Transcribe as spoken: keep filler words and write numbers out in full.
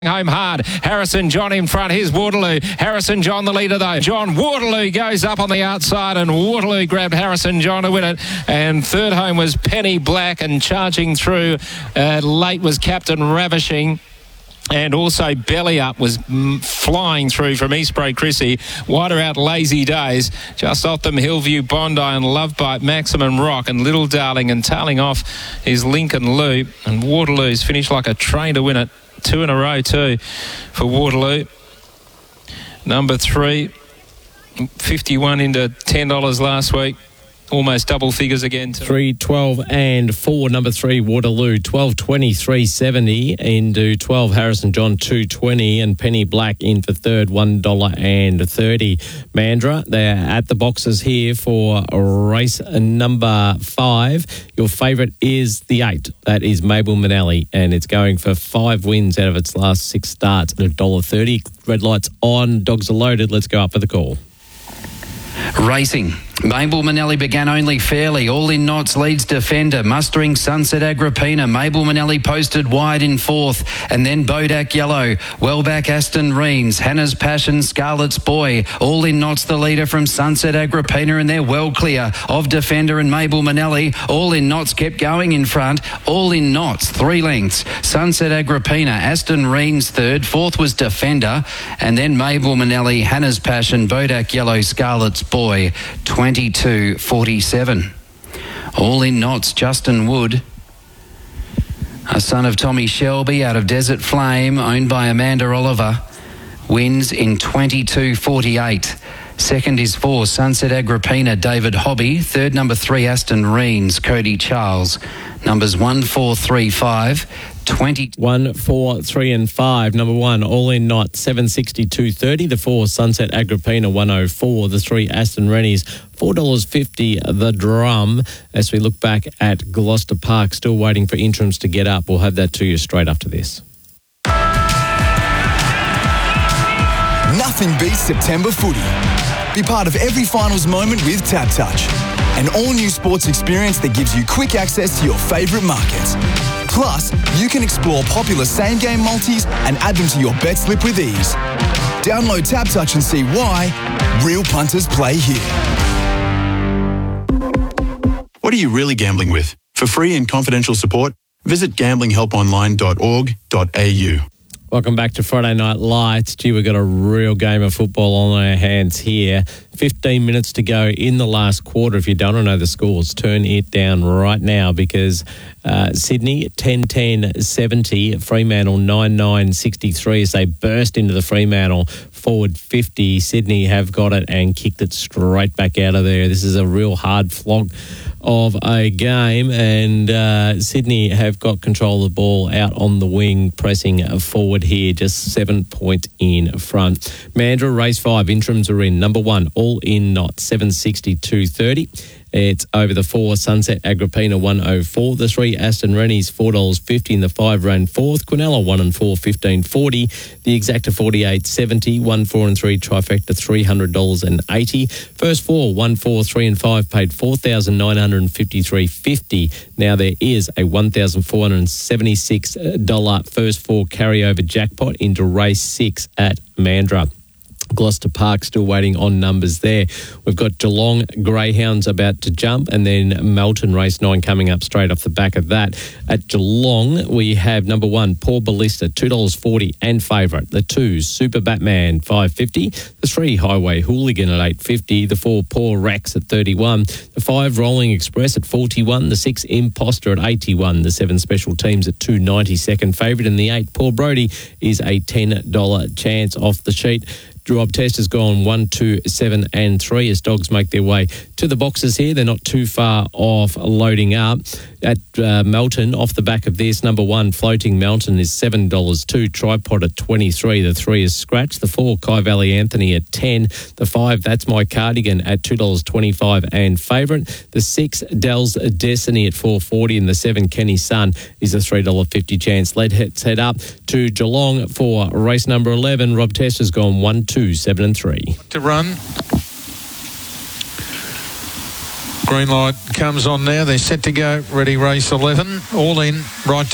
Home hard. Harrison John in front. Here's Waterloo. Harrison John the leader though. John Waterloo goes up on the outside and Waterloo grabbed Harrison John to win it. And third home was Penny Black, and charging through uh, late was Captain Ravishing. And also Belly Up was mm, flying through from Eastbray Chrissy. Wider out Lazy Days. Just off them Hillview Bondi and Love Bite, Maximum Rock and Little Darling, and tailing off is Lincoln Loop. And Waterloo's finished like a train to win it. Two in a row too for Waterloo. Number three, fifty-one into ten dollars last week. Almost double figures again. Three, twelve, and four. Number three, Waterloo, twelve twenty, three seventy. Into twelve, Harrison John, two twenty, and Penny Black in for third, one dollar and thirty. Mandurah, they're at the boxes here for race number five. Your favourite is the eight. That is Mabel Manelli, and it's going for five wins out of its last six starts at one dollar thirty. Red lights on, dogs are loaded. Let's go up for the call. Racing. Mabel Manelli began only fairly. All in knots leads Defender. Mustering Sunset Agrippina. Mabel Manelli posted wide in fourth. And then Bodak Yellow. Well back Aston Reens. Hannah's Passion. Scarlet's Boy. All in knots the leader from Sunset Agrippina. And they're well clear of Defender and Mabel Manelli. All in knots kept going in front. All in knots. Three lengths. Sunset Agrippina. Aston Reens third. Fourth was Defender. And then Mabel Manelli. Hannah's Passion. Bodak Yellow. Scarlet's Boy. twenty-two forty-seven. All in knots, Justin Wood, a son of Tommy Shelby out of Desert Flame, owned by Amanda Oliver, wins in twenty-two forty-eight. Second is four, Sunset Agrippina, David Hobby. Third, number three, Aston Reens, Cody Charles. Numbers one, four, three, five. twenty. One, four, three, and five. Number one, All In Knot, seven sixty-two thirty. The four, Sunset Agrippina, one oh four. The three, Aston Rennies, four dollars fifty. The drum. As we look back at Gloucester Park, still waiting for interims to get up. We'll have that to you straight after this. Nothing beats September footy. Be part of every finals moment with TapTouch, an all-new sports experience that gives you quick access to your favourite markets. Plus, you can explore popular same-game multis and add them to your bet slip with ease. Download TapTouch and see why real punters play here. What are you really gambling with? For free and confidential support, visit gambling help online dot org dot a u. Welcome back to Friday Night Lights. Gee, we've got a real game of football on our hands here. fifteen minutes to go in the last quarter. If you don't know the scores, turn it down right now, because uh, Sydney ten ten seventy, Fremantle nine nine sixty-three as they burst into the Fremantle forward fifty. Sydney have got it and kicked it straight back out of there. This is a real hard flog of a game, and uh, Sydney have got control of the ball out on the wing, pressing forward here, just seven points in front. Mandurah, race five, interims are in. Number one, All In Knot, seven sixty-two thirty. It's over the four, Sunset Agrippina, one oh four. The three, Aston Rennies, four dollars fifty. And the five ran fourth. Quinella, one and four, fifteen forty. The Exacta, forty-eight seventy. one, four and three, Trifecta, three hundred dollars eighty. First four, one, four, three and five paid four thousand nine hundred fifty-three fifty. Now there is a one thousand four hundred seventy-six dollars first four carryover jackpot into race six at Mandurah. Gloucester Park still waiting on numbers there. We've got Geelong Greyhounds about to jump, and then Melton race nine coming up straight off the back of that. At Geelong, we have number one, Paul Ballista, two dollars forty and favourite. The two, Super Batman, five fifty. The three, Highway Hooligan at eight fifty. The four, Paul Rex at thirty-one. The five, Rolling Express at forty-one. The six, Imposter at eighty-one. The seven, Special Teams at two ninety, second favourite. And the eight, Paul Brody, is a ten dollars chance off the sheet. Rob Test has gone one, two, seven and three as dogs make their way to the boxes here. They're not too far off loading up. At uh, Melton, off the back of this, number one, Floating Mountain is seven dollars two. Tripod at twenty-three. The three is Scratch. The four, Kai Valley Anthony at ten. The five, That's My Cardigan at two dollars twenty-five and favourite. The six, Dell's Destiny at four forty. And the seven, Kenny Sun, is a three dollars fifty chance. Let's head up to Geelong for race number eleven. Rob Test has gone one, two, seven and three. To run. Green light comes on now. They're set to go. Ready, race eleven. All in. Right.